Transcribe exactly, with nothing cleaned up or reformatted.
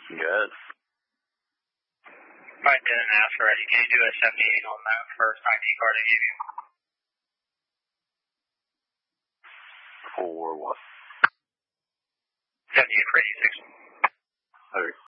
Good. I didn't ask already. Can you do a seventy-eight on that first I D card I gave you? For what? seventy-eight for eighty-six. Okay.